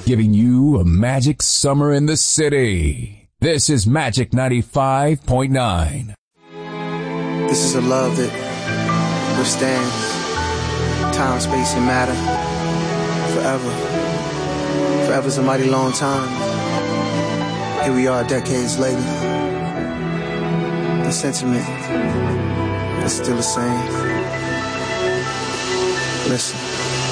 giving you a magic summer in the city. This is Magic 95.9. This is a love that withstands time, space, and matter forever. Forever's a mighty long time. Here we are decades later. The sentiment is still the same. Listen.